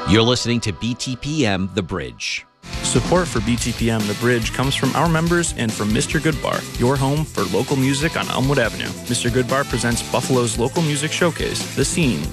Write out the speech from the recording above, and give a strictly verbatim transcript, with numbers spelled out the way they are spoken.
You're listening to B T P M The Bridge. Support for B T P M The Bridge comes from our members and from Mister Goodbar, your home for local music on Elmwood Avenue. Mister Goodbar presents Buffalo's local music showcase, The Scene,